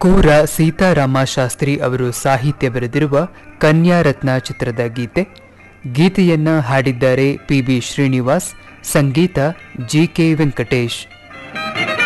ಕೋರ ಸೀತಾರಾಮ ಶಾಸ್ತ್ರಿ ಅವರು ಸಾಹಿತ್ಯ ಬರೆದಿರುವ ಕನ್ಯಾರತ್ನ ಚಿತ್ರದ ಗೀತೆಯನ್ನ ಹಾಡಿದ್ದಾರೆ ಪಿ ಬಿ ಶ್ರೀನಿವಾಸ್, ಸಂಗೀತ ಜಿ ಕೆ ವೆಂಕಟೇಶ್.